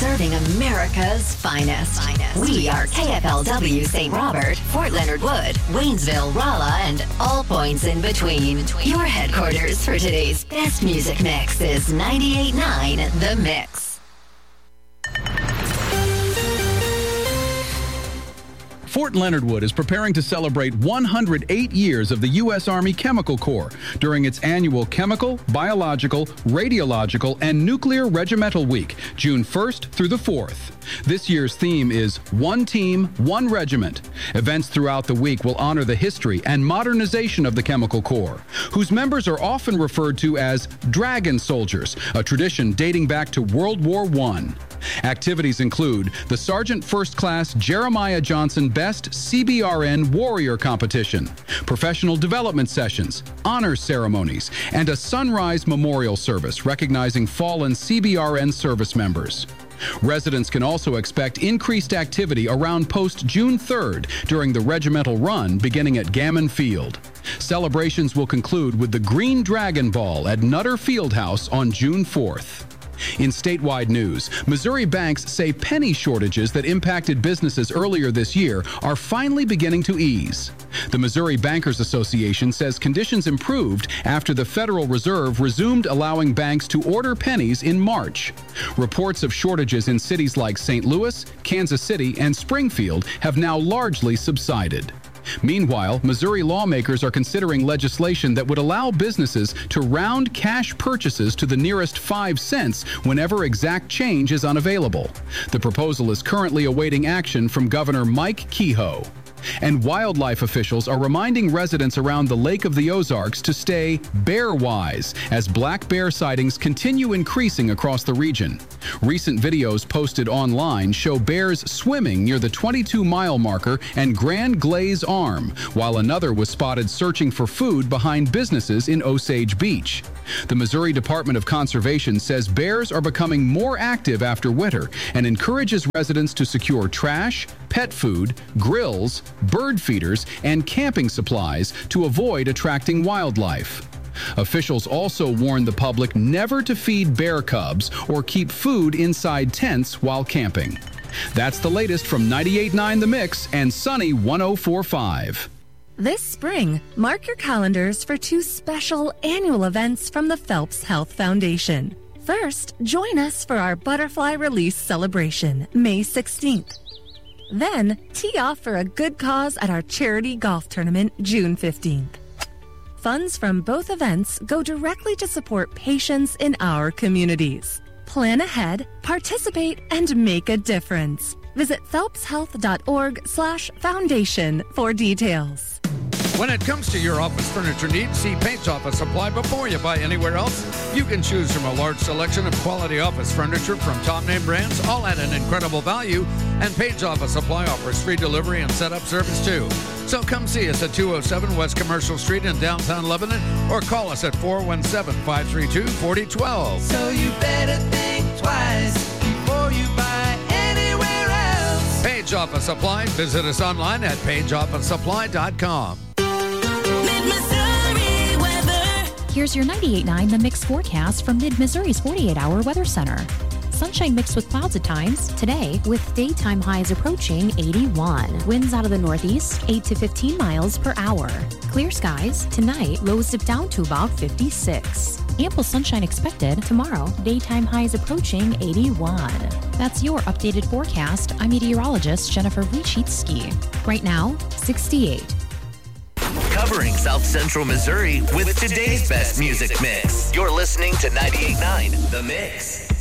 serving America's finest. We are KFLW St. Robert, Fort Leonard Wood, Waynesville, Rolla, and all points in between. Your headquarters for today's best music mix is 98.9 The Mix. Fort Leonard Wood is preparing to celebrate 108 years of the U.S. Army Chemical Corps during its annual Chemical, Biological, Radiological, and Nuclear Regimental Week, June 1st through the 4th. This year's theme is One Team, One Regiment. Events throughout the week will honor the history and modernization of the Chemical Corps, whose members are often referred to as Dragon Soldiers, a tradition dating back to World War I. Activities include the Sergeant First Class Jeremiah Johnson Best CBRN Warrior Competition, professional development sessions, honors ceremonies, and a sunrise memorial service recognizing fallen CBRN service members. Residents can also expect increased activity around post-June 3rd during the regimental run beginning at Gammon Field. Celebrations will conclude with the Green Dragon Ball at Nutter Fieldhouse on June 4th. In statewide news, Missouri banks say penny shortages that impacted businesses earlier this year are finally beginning to ease. The Missouri Bankers Association says conditions improved after the Federal Reserve resumed allowing banks to order pennies in March. Reports of shortages in cities like St. Louis, Kansas City, and Springfield have now largely subsided. Meanwhile, Missouri lawmakers are considering legislation that would allow businesses to round cash purchases to the nearest 5 cents whenever exact change is unavailable. The proposal is currently awaiting action from Governor Mike Kehoe. And wildlife officials are reminding residents around the Lake of the Ozarks to stay bear-wise as black bear sightings continue increasing across the region. Recent videos posted online show bears swimming near the 22-mile marker and Grand Glaze Arm, while another was spotted searching for food behind businesses in Osage Beach. The Missouri Department of Conservation says bears are becoming more active after winter and encourages residents to secure trash, pet food, grills, bird feeders, and camping supplies to avoid attracting wildlife. Officials also warn the public never to feed bear cubs or keep food inside tents while camping. That's the latest from 98.9 The Mix and Sunny 104.5. This spring, mark your calendars for 2 special annual events from the Phelps Health Foundation. First, join us for our Butterfly Release celebration, May 16th. Then, tee off for a good cause at our charity golf tournament, June 15th. Funds from both events go directly to support patients in our communities. Plan ahead, participate, and make a difference. Visit phelpshealth.org/foundation for details. When it comes to your office furniture needs, see Paige Office Supply before you buy anywhere else. You can choose from a large selection of quality office furniture from top-name brands, all at an incredible value. And Paige Office Supply offers free delivery and setup service, too. So come see us at 207 West Commercial Street in downtown Lebanon or call us at 417-532-4012. So you better think twice before you buy anywhere else. Paige Office Supply. Visit us online at pageofficesupply.com. Here's your 98.9 The Mix forecast from Mid-Missouri's 48-hour Weather Center. Sunshine mixed with clouds at times today, with daytime highs approaching 81. Winds out of the northeast, 8 to 15 miles per hour. Clear skies tonight, lows dip down to about 56. Ample sunshine expected tomorrow, daytime highs approaching 81. That's your updated forecast. I'm meteorologist Jennifer Wojcicki. Right now, 68. Covering South Central Missouri with today's best music mix. You're listening to 98.9 The Mix.